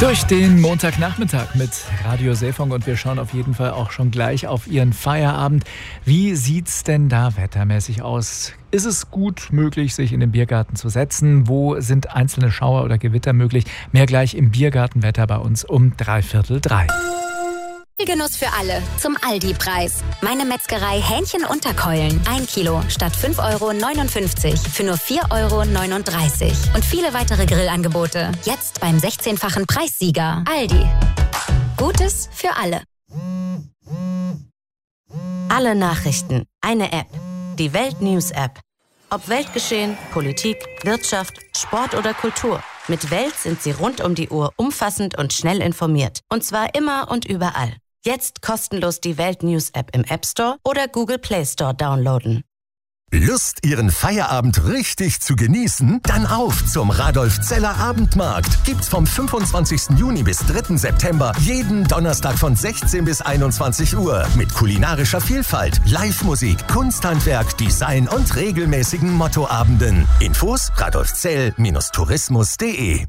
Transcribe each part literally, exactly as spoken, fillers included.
Durch den Montagnachmittag mit Radio Seefunk und wir schauen auf jeden Fall auch schon gleich auf Ihren Feierabend. Wie sieht's denn da wettermäßig aus? Ist es gut möglich, sich in den Biergarten zu setzen? Wo sind einzelne Schauer oder Gewitter möglich? Mehr gleich im Biergartenwetter bei uns um dreiviertel drei. Genuss für alle zum Aldi-Preis. Meine Metzgerei Hähnchen-Unterkeulen. Ein Kilo statt fünf Euro neunundfünfzig für nur vier Euro neununddreißig. Und viele weitere Grillangebote. Jetzt beim sechzehnfachen Preissieger. Aldi. Gutes für alle. Alle Nachrichten. Eine App. Die Welt-News-App. Ob Weltgeschehen, Politik, Wirtschaft, Sport oder Kultur. Mit Welt sind Sie rund um die Uhr umfassend und schnell informiert. Und zwar immer und überall. Jetzt kostenlos die Welt-News-App im App Store oder Google Play Store downloaden. Lust, Ihren Feierabend richtig zu genießen? Dann auf zum Radolf Zeller Abendmarkt. Gibt's vom fünfundzwanzigsten Juni bis dritten September jeden Donnerstag von sechzehn bis einundzwanzig Uhr. Mit kulinarischer Vielfalt, Live-Musik, Kunsthandwerk, Design und regelmäßigen Mottoabenden. Infos radolfzell Tourismus punkt de.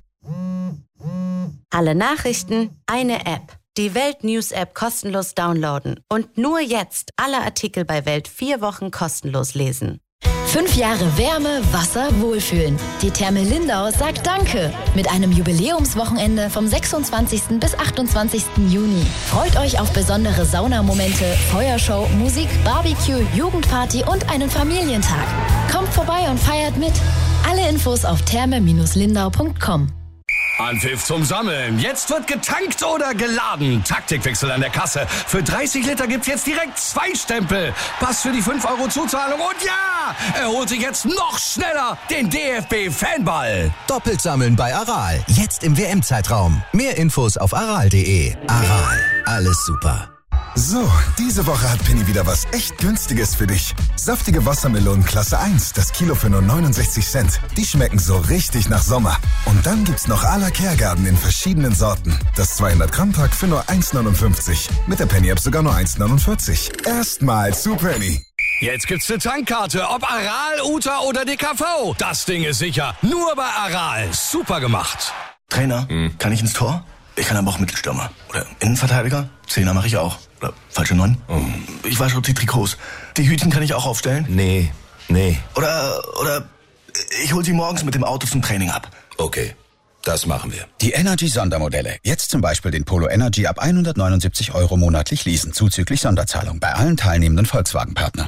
Alle Nachrichten, eine App. Die Welt-News-App kostenlos downloaden. Und nur jetzt alle Artikel bei Welt vier Wochen kostenlos lesen. Fünf Jahre Wärme, Wasser, Wohlfühlen. Die Therme Lindau sagt Danke. Mit einem Jubiläumswochenende vom sechsundzwanzigsten bis achtundzwanzigsten Juni. Freut euch auf besondere Saunamomente, Feuershow, Musik, Barbecue, Jugendparty und einen Familientag. Kommt vorbei und feiert mit. Alle Infos auf therme Lindau punkt com. Anpfiff zum Sammeln. Jetzt wird getankt oder geladen. Taktikwechsel an der Kasse. Für dreißig Liter gibt's jetzt direkt zwei Stempel. Pass für die fünf Euro Zuzahlung. Und ja, er holt sich jetzt noch schneller den D F B-Fanball. Doppelt sammeln bei Aral. Jetzt im W M-Zeitraum. Mehr Infos auf aral punkt de. Aral. Alles super. So, diese Woche hat Penny wieder was echt Günstiges für dich. Saftige Wassermelonen Klasse eins, das Kilo für nur neunundsechzig Cent. Die schmecken so richtig nach Sommer. Und dann gibt's noch à la Kehrgarten in verschiedenen Sorten. Das zweihundert Gramm Pack für nur eins neunundfünfzig. Mit der Penny-App sogar nur eins neunundvierzig. Erstmal zu Penny. Jetzt gibt's eine Tankkarte, ob Aral, Uta oder D K V. Das Ding ist sicher. Nur bei Aral. Super gemacht. Trainer, hm. kann ich ins Tor? Ich kann aber auch Mittelstürmer. Oder Innenverteidiger? Zehner mache ich auch. Oder falsche Neun? Oh. Ich wasche die Trikots. Die Hütchen kann ich auch aufstellen? Nee, nee. Oder, oder ich hol sie morgens mit dem Auto zum Training ab. Okay, das machen wir. Die Energy-Sondermodelle. Jetzt zum Beispiel den Polo Energy ab hundertneunundsiebzig Euro monatlich leasen, zuzüglich Sonderzahlung bei allen teilnehmenden Volkswagen-Partnern.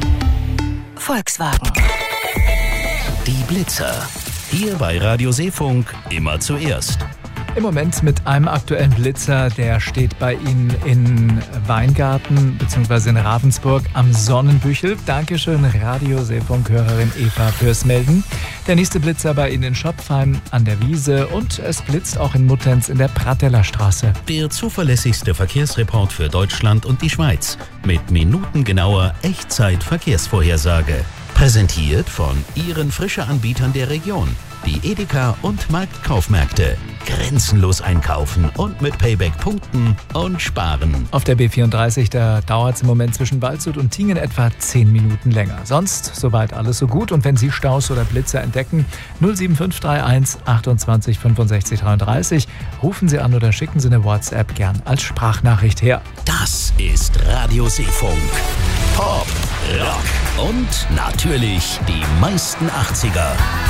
Volkswagen. Die Blitzer. Hier bei Radio Seefunk immer zuerst. Im Moment mit einem aktuellen Blitzer, der steht bei Ihnen in Weingarten bzw. in Ravensburg am Sonnenbüchel. Dankeschön, Radio Seefunk-Hörerin Eva, fürs Melden. Der nächste Blitzer bei Ihnen in Schopfheim an der Wiese und es blitzt auch in Muttenz in der Prateller Straße. Der zuverlässigste Verkehrsreport für Deutschland und die Schweiz mit minutengenauer Echtzeit-Verkehrsvorhersage. Präsentiert von Ihren Frische-Anbietern der Region. Die Edeka und Marktkaufmärkte. Grenzenlos einkaufen und mit Payback punkten und sparen. Auf der B vierunddreißig, da dauert es im Moment zwischen Waldshut und Tingen etwa zehn Minuten länger. Sonst soweit alles so gut. Und wenn Sie Staus oder Blitzer entdecken, null sieben fünf drei eins achtundzwanzig fünfundsechzig dreiunddreißig, rufen Sie an oder schicken Sie eine WhatsApp gern als Sprachnachricht her. Das ist Radio Seefunk. Pop, Rock und natürlich die meisten achtziger.